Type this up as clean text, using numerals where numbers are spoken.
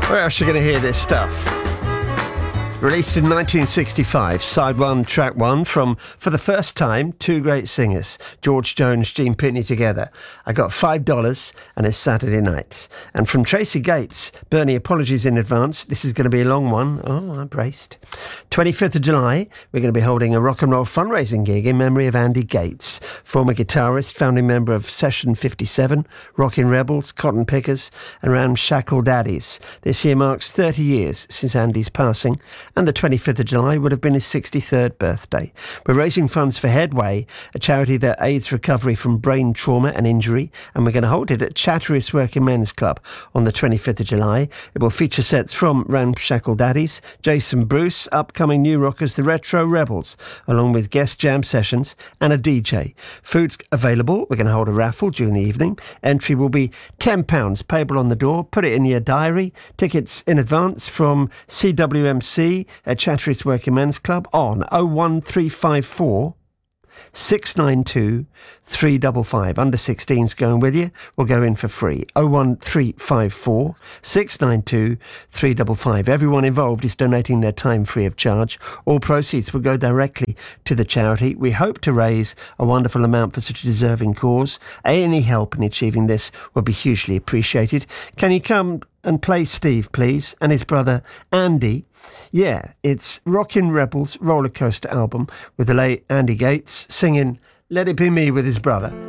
Where else are you going to hear this stuff? Released in 1965, side one, track one, from, for the first time, two great singers, George Jones, Gene Pitney together. I got $5 and it's Saturday night. And from Tracy Gates, Bernie, apologies in advance. This is going to be a long one. Oh, I'm braced. 25th of July, we're going to be holding a rock and roll fundraising gig in memory of Andy Gates, former guitarist, founding member of Session 57, Rockin' Rebels, Cotton Pickers, and Ramshackle Daddies. This year marks 30 years since Andy's passing, and the 25th of July would have been his 63rd birthday. We're raising funds for Headway, a charity that aids recovery from brain trauma and injury, and we're going to hold it at Chatteris Working Men's Club on the 25th of July. It will feature sets from Ramshackle Daddies, Jason Bruce, upcoming new rockers, the Retro Rebels, along with guest jam sessions and a DJ. Food's available. We're going to hold a raffle during the evening. Entry will be £10, payable on the door. Put it in your diary. Tickets in advance from CWMC at Chatteris Working Men's Club on 01354 692 355. Under 16s going with you. We'll go in for free. 01354 692 355. Everyone involved is donating their time free of charge. All proceeds will go directly to the charity. We hope to raise a wonderful amount for such a deserving cause. Any help in achieving this would be hugely appreciated. Can you come and play Steve, please, and his brother Andy? Yeah, it's Rockin' Rebels Roller Coaster album with the late Andy Gates singing Let It Be Me with his brother.